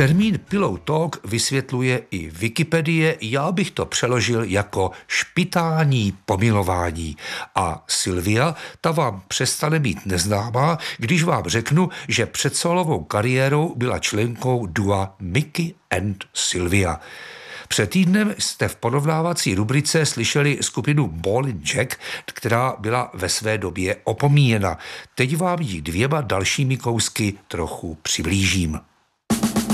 Termín pillow talk vysvětluje i Wikipedie, já bych to přeložil jako špitání pomilování. A Sylvia, ta vám přestane být neznámá, když vám řeknu, že před solovou kariérou byla členkou dua Mickey and Sylvia. Před týdnem jste v porovnávací rubrice slyšeli skupinu Ballin' Jack, která byla ve své době opomíjena. Teď vám ji 2 dalšími kousky trochu přiblížím.